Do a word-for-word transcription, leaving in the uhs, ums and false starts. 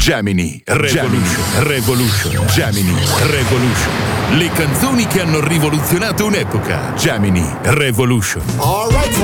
Gemini Revolution. Revolution. Gemini Revolution. Le canzoni che hanno rivoluzionato un'epoca. Gemini Revolution. All right.